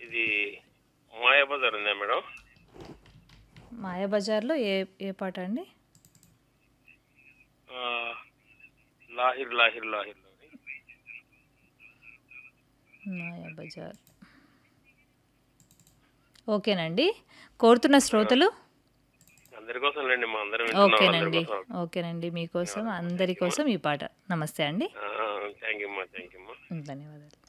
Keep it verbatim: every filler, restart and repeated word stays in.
ఇది మాయాబజార్ ఉందా మేడం? మాయాబజార్లో ఏ ఏ పాట అండి? ఆ, లాహిర్ లాహిర్ లాహిర్ లోని. మాయాబజార్. ఓకేనండి. కోరుతున్న ఆ, శ్రోతలు అందరి కోసం లేండి, మా అందరం వింటున్నాం అందరి ఓకేనండి. కోసం. ఓకేనండి. మీకోసం ధన్యవాదాలు, అందరి థ్యాంక్ యూ అమ్మా. కోసం ఈ పాట. నమస్తే అండి. థ్యాంక్ యూ అమ్మా, థ్యాంక్ యూ అమ్మా. ధన్యవాదాలు.